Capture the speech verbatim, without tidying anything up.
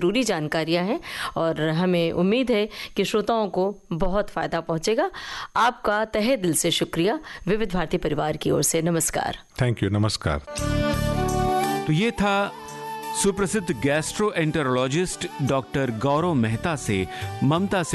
ज़रूरी जानकारियाँ हैं और हमें उम्मीद है कि श्रोताओं को बहुत फ़ायदा पहुँचेगा। आपका तहे दिल से शुक्रिया विविध भारती परिवार की ओर से। नमस्कार। Thank you. नमस्कार। तो ये था सुप्रसिद्ध गैस्ट्रोएंटेरोलॉजिस्ट डॉक्टर गौरव मेहता से ममता से